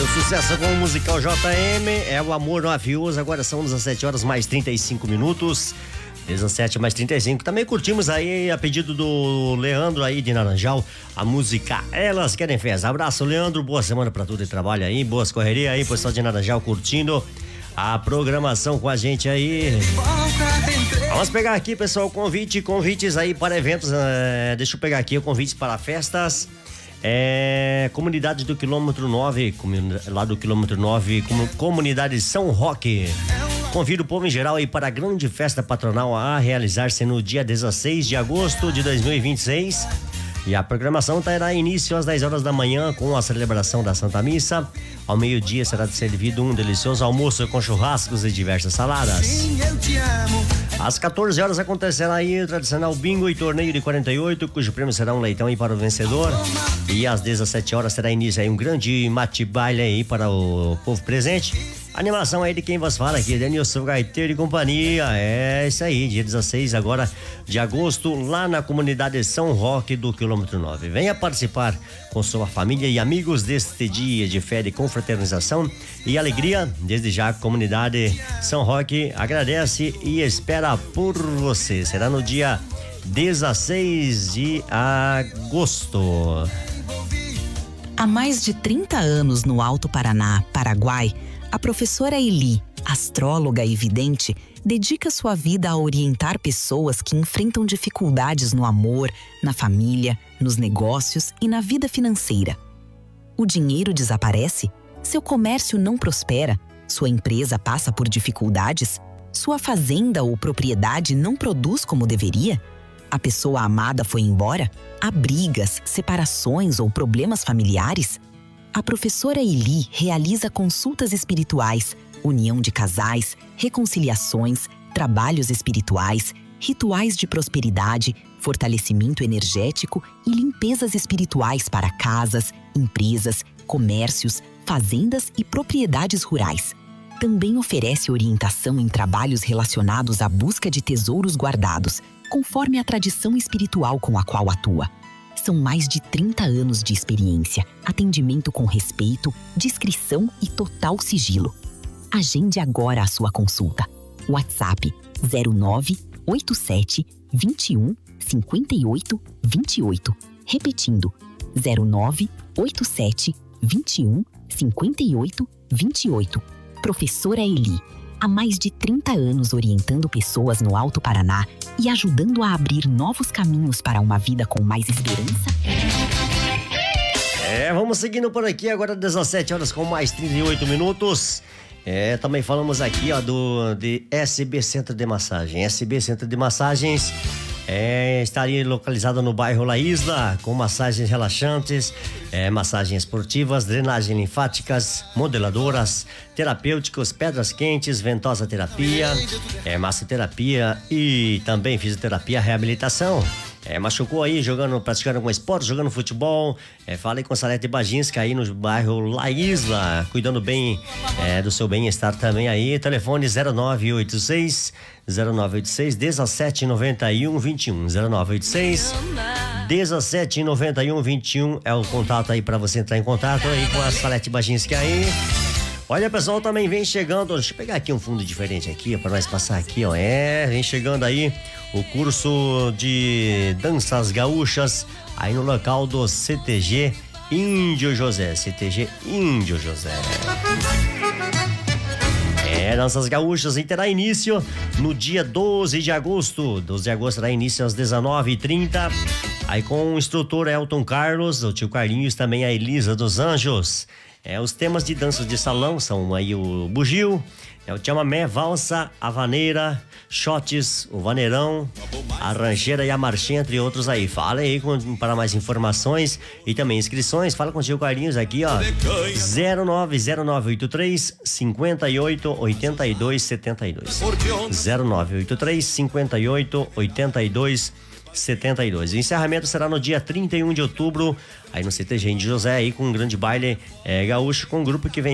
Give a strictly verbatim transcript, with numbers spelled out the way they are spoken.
Sucesso com o musical J M, é o Amor Mafioso. Agora são dezessete horas mais trinta e cinco minutos. dezessete mais trinta e cinco. Também curtimos aí, a pedido do Leandro aí de Naranjal, a música Elas Querem Festa. Abraço, Leandro. Boa semana pra tudo e trabalho aí. Boas correrias aí, pessoal de Naranjal curtindo a programação com a gente aí. Vamos pegar aqui, pessoal, convite, convites aí para eventos. É, deixa eu pegar aqui o convite para festas. É, comunidade do quilômetro nove, lá do quilômetro nove, comunidade São Roque. Convido o povo em geral aí para a grande festa patronal a realizar-se no dia dezesseis de agosto de dois mil e vinte e seis. E a programação terá início às dez horas da manhã com a celebração da Santa Missa. Ao meio-dia será servido um delicioso almoço com churrascos e diversas saladas. Às quatorze horas acontecerá aí o tradicional bingo e torneio de quarenta e oito, cujo prêmio será um leitão aí para o vencedor. E às dezessete horas terá início aí um grande mate-baile aí para o povo presente. Animação aí de quem vos fala aqui, Denilson Gaiteiro e companhia. É isso aí, dia dezesseis agora de agosto, lá na comunidade São Roque do quilômetro nove. Venha participar com sua família e amigos deste dia de fé, de confraternização e alegria. Desde já a comunidade São Roque agradece e espera por você. Será no dia dezesseis de agosto. Há mais de trinta anos no Alto Paraná, Paraguai, a professora Eli, astróloga e vidente, dedica sua vida a orientar pessoas que enfrentam dificuldades no amor, na família, nos negócios e na vida financeira. O dinheiro desaparece? Seu comércio não prospera? Sua empresa passa por dificuldades? Sua fazenda ou propriedade não produz como deveria? A pessoa amada foi embora? Há brigas, separações ou problemas familiares? A professora Eli realiza consultas espirituais, união de casais, reconciliações, trabalhos espirituais, rituais de prosperidade, fortalecimento energético e limpezas espirituais para casas, empresas, comércios, fazendas e propriedades rurais. Também oferece orientação em trabalhos relacionados à busca de tesouros guardados, conforme a tradição espiritual com a qual atua. São mais de trinta anos de experiência, atendimento com respeito, discrição e total sigilo. Agende agora a sua consulta. WhatsApp zero nove oito sete dois um cinco oito dois oito. Repetindo, zero nove oito sete dois um cinco oito dois oito. Professora Eli, há mais de trinta anos orientando pessoas no Alto Paraná e ajudando a abrir novos caminhos para uma vida com mais esperança. É, vamos seguindo por aqui, agora dezessete horas com mais trinta e oito minutos. É, também falamos aqui, ó, do de S B Centro de Massagem. S B Centro de Massagens é, estaria localizado no bairro La Isla, com massagens relaxantes, é, massagens esportivas, drenagem linfáticas, modeladoras, terapêuticos, pedras quentes, ventosa terapia, é, massoterapia e também fisioterapia, reabilitação. É, machucou aí, jogando, praticando algum esporte, jogando futebol. É, fala aí com a Salete Baginska aí no bairro La Isla, cuidando bem é, do seu bem-estar também aí. Telefone zero nove oito seis, zero nove oito seis, dezessete noventa e um vinte e um. zero nove oito seis, dezessete noventa e um vinte e um é o contato aí pra você entrar em contato aí com a Salete Baginska aí. Olha, pessoal, também vem chegando, deixa eu pegar aqui um fundo diferente aqui, para nós passar aqui, ó, é, vem chegando aí o curso de danças gaúchas, aí no local do C T G Índio José, C T G Índio José. É, danças gaúchas e terá início no dia doze de agosto, doze de agosto terá início às dezenove e trinta, aí com o instrutor Elton Carlos, o tio Carlinhos, também a Elisa dos Anjos. É, os temas de danças de salão são aí o bugio, é o chamamé, valsa, a vaneira, shots, o vaneirão, a rancheira e a marchinha, entre outros aí. Fala aí com, para mais informações e também inscrições. Fala com o tio Carlinhos aqui, ó, zero nove zero nove oito três, cinco oito oito dois sete dois. zero nove oito três, cinco oito oito dois setenta e dois. O encerramento será no dia trinta e um de outubro, aí no C T G de José, aí com um grande baile é, gaúcho, com um grupo que vem